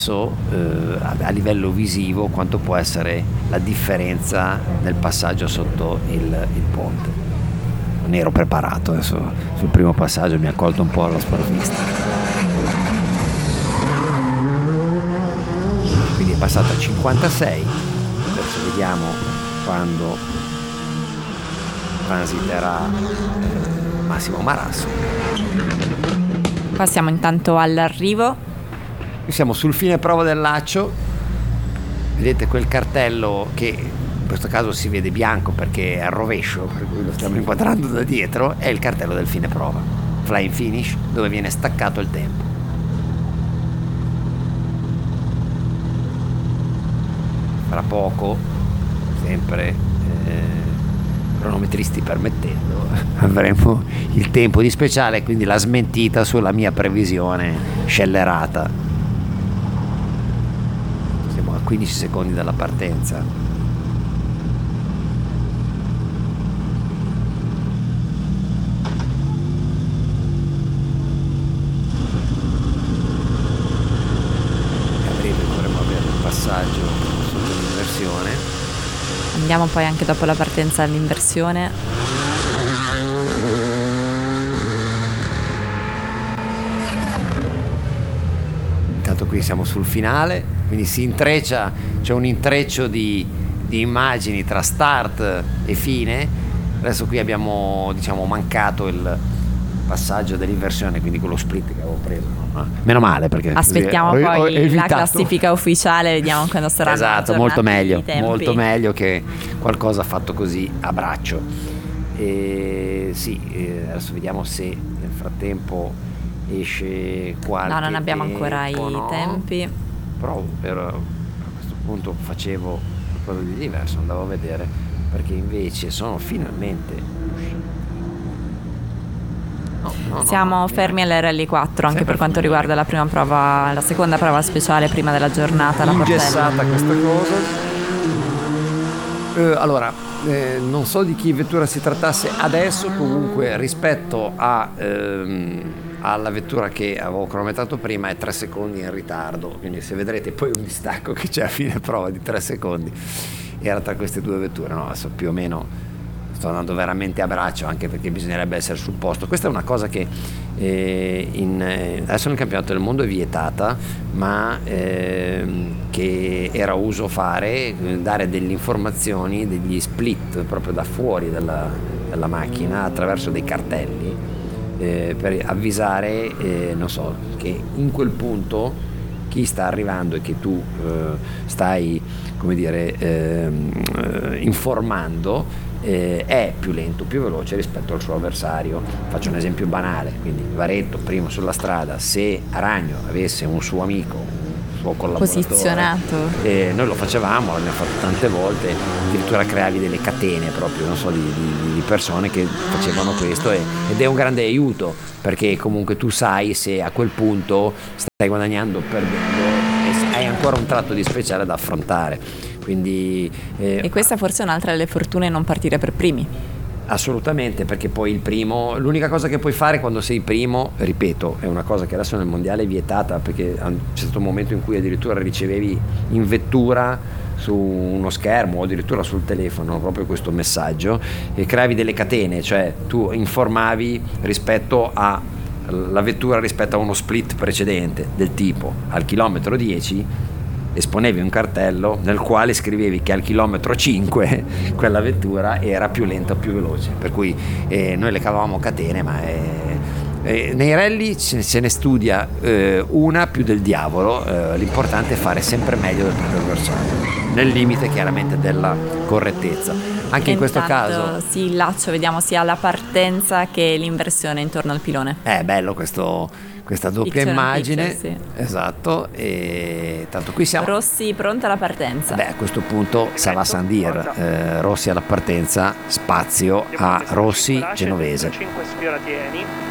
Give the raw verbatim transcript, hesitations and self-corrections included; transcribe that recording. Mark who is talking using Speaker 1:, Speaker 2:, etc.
Speaker 1: So, eh, a livello visivo quanto può essere la differenza nel passaggio sotto il, il ponte. Non ero preparato, adesso sul primo passaggio mi ha colto un po' alla sprovvista. Quindi è passato a cinquantasei, adesso vediamo quando transiterà eh, Massimo Marasso.
Speaker 2: Qua siamo intanto all'arrivo.
Speaker 1: Siamo sul fine prova del Laccio, vedete quel cartello che in questo caso si vede bianco perché è al rovescio, per cui lo stiamo inquadrando da dietro, è il cartello del fine prova, flying finish, dove viene staccato il tempo. Fra poco, sempre eh, cronometristi permettendo, avremo il tempo di speciale, quindi la smentita sulla mia previsione scellerata. quindici secondi dalla partenza. A breve dovremo avere un passaggio sotto l'inversione.
Speaker 2: Andiamo poi anche dopo la partenza all'inversione.
Speaker 1: Intanto qui siamo sul finale, quindi si intreccia, c'è un intreccio di, di immagini tra start e fine. Adesso qui abbiamo, diciamo, mancato il passaggio dell'inversione, quindi quello split che avevo preso, no? Meno male, perché
Speaker 2: aspettiamo
Speaker 1: così ho,
Speaker 2: poi
Speaker 1: ho
Speaker 2: la classifica ufficiale, vediamo quando sarà.
Speaker 1: Esatto, molto meglio, molto meglio che qualcosa fatto così a braccio. E sì, adesso vediamo se nel frattempo esce qualche
Speaker 2: no, non abbiamo ancora
Speaker 1: tempo,
Speaker 2: i
Speaker 1: no?
Speaker 2: tempi.
Speaker 1: Però per, a questo punto facevo qualcosa di diverso, andavo a vedere, perché invece sono finalmente usciti. No, no,
Speaker 2: Siamo
Speaker 1: no,
Speaker 2: fermi alle Rally quattro anche
Speaker 1: Sempre
Speaker 2: per quanto
Speaker 1: fermi.
Speaker 2: riguarda la prima prova, la seconda prova speciale prima della giornata, la
Speaker 1: ingessata questa cosa. Eh, allora, eh, non so di che vettura si trattasse adesso, comunque rispetto a ehm, alla vettura che avevo cronometrato prima è tre secondi in ritardo, quindi se vedrete poi un distacco che c'è a fine prova di tre secondi era tra queste due vetture. No, adesso più o meno sto andando veramente a braccio, anche perché bisognerebbe essere sul posto. Questa è una cosa che eh, in, eh, adesso nel campionato del mondo è vietata, ma eh, che era uso fare, dare delle informazioni, degli split proprio da fuori dalla, dalla macchina attraverso dei cartelli, Eh, per avvisare, eh, non so, che in quel punto chi sta arrivando e che tu eh, stai, come dire, ehm, eh, informando eh, è più lento, più veloce rispetto al suo avversario. Faccio un esempio banale, quindi Varetto primo sulla strada, se Aragno avesse un suo amico, suo collaboratore
Speaker 2: posizionato,
Speaker 1: e noi lo facevamo, l'abbiamo fatto tante volte, addirittura creavi delle catene proprio, non so, di, di, di persone che facevano questo, e, ed è un grande aiuto, perché comunque tu sai se a quel punto stai guadagnando o perdendo e hai ancora un tratto di speciale da affrontare. Quindi eh,
Speaker 2: e questa forse è un'altra delle fortune, non partire per primi.
Speaker 1: Assolutamente, perché poi il primo, l'unica cosa che puoi fare quando sei primo, ripeto, è una cosa che adesso nel mondiale è vietata, perché c'è stato un momento in cui addirittura ricevevi in vettura su uno schermo o addirittura sul telefono proprio questo messaggio, e creavi delle catene, cioè tu informavi rispetto a la vettura rispetto a uno split precedente, del tipo al chilometro dieci esponevi un cartello nel quale scrivevi che al chilometro cinque quella vettura era più lenta o più veloce, per cui eh, noi le cavavamo catene, ma eh, eh, nei rally se, se ne studia eh, una più del diavolo. Eh, l'importante è fare sempre meglio del proprio avversario, nel limite chiaramente della correttezza. Anche
Speaker 2: e
Speaker 1: in questo
Speaker 2: intanto,
Speaker 1: caso
Speaker 2: sì, il laccio vediamo sia la partenza che l'inversione intorno al pilone.
Speaker 1: È bello questo, questa doppia
Speaker 2: Picture
Speaker 1: immagine,
Speaker 2: picture, sì.
Speaker 1: Esatto. E tanto qui siamo
Speaker 2: Rossi pronta la partenza.
Speaker 1: Beh, a questo punto Sava Sandir, eh, Rossi alla partenza, spazio a Rossi Genovese.
Speaker 3: cinque sfioratieni.